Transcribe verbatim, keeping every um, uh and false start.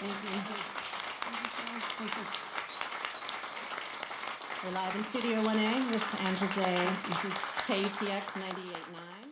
We're live in Studio one A with Andrew Day, K E T X ninety-eight point nine.